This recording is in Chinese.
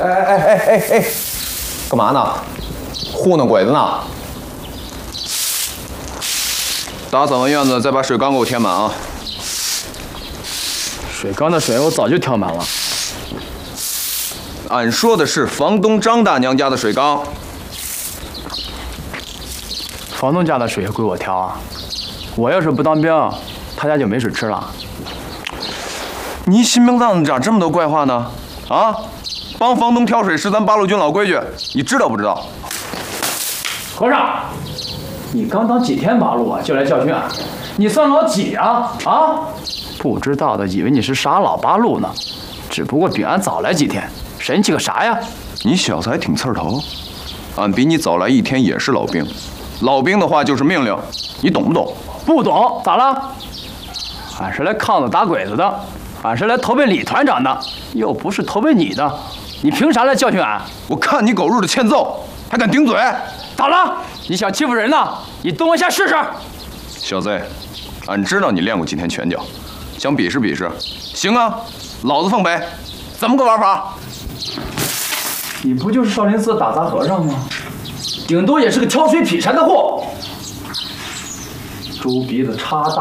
哎，干嘛呢？糊弄鬼子呢？打扫完院子，再把水缸给我填满啊！ 水缸的水我早就调满了。 俺说的是房东张大娘家的水缸。 房东家的水也归我调啊！我要是不当兵，他家就没水吃了。 你心明蛋子长这么多怪话呢？啊？帮房东挑水是咱八路军老规矩，你知道不知道？ 和尚，你刚当几天八路啊，就来教训俺？你算老几啊？啊？不知道的以为你是傻老八路呢，只不过比俺早来几天，神气个啥呀？ 你小子还挺刺儿头，俺比你早来一天也是老兵，老兵的话就是命令，你懂不懂？ 不懂，咋了？俺是来抗子打鬼子的，俺是来投奔李团长的，又不是投奔你的，你凭啥来教训俺？ 我看你狗日的欠揍，还敢顶嘴！ 咋了？你想欺负人呢？你动一下试试！ 小子，俺知道你练过几天拳脚，想比试比试？行啊，老子奉陪。怎么个玩法？ 你不就是少林寺打杂和尚吗？顶多也是个挑水劈柴的货。猪鼻子插大。